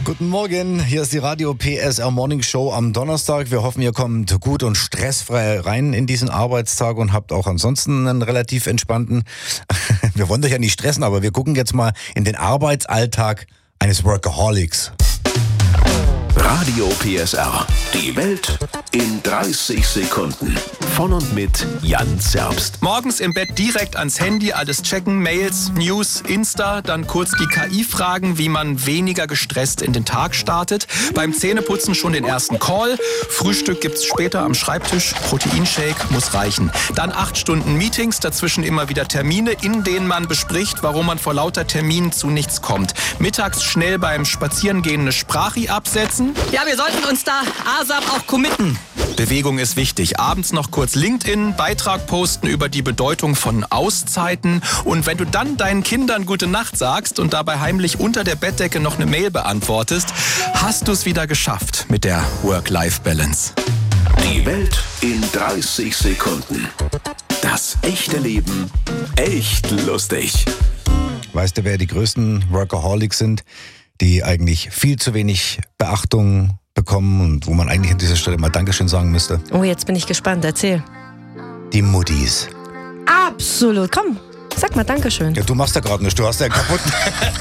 Guten Morgen, hier ist die Radio PSR Morning Show am Donnerstag. Wir hoffen, ihr kommt gut und stressfrei rein in diesen Arbeitstag und habt auch ansonsten einen relativ entspannten. Wir wollen euch ja nicht stressen, aber wir gucken jetzt mal in den Arbeitsalltag eines Workaholics. Radio PSR. Die Welt in 30 Sekunden. Von und mit Jan Zerbst. Morgens im Bett direkt ans Handy, alles checken, Mails, News, Insta, dann kurz die KI fragen, wie man weniger gestresst in den Tag startet. Beim Zähneputzen schon den ersten Call. Frühstück gibt's später am Schreibtisch. Proteinshake muss reichen. Dann 8 Stunden Meetings, dazwischen immer wieder Termine, in denen man bespricht, warum man vor lauter Terminen zu nichts kommt. Mittags schnell beim Spazierengehen eine Sprachi absetzen. Ja, wir sollten uns da ASAP auch committen. Bewegung ist wichtig. Abends noch kurz LinkedIn, Beitrag posten über die Bedeutung von Auszeiten. Und wenn du dann deinen Kindern gute Nacht sagst und dabei heimlich unter der Bettdecke noch eine Mail beantwortest, hast du es wieder geschafft mit der Work-Life-Balance. Die Welt in 30 Sekunden. Das echte Leben echt lustig. Weißt du, wer die größten Workaholics sind, die eigentlich viel zu wenig Beachtung bekommen und wo man eigentlich an dieser Stelle mal Dankeschön sagen müsste? Oh, jetzt bin ich gespannt. Erzähl. Die Muttis. Absolut. Komm, sag mal Dankeschön. Ja, du machst ja gerade nichts, du hast ja kaputt.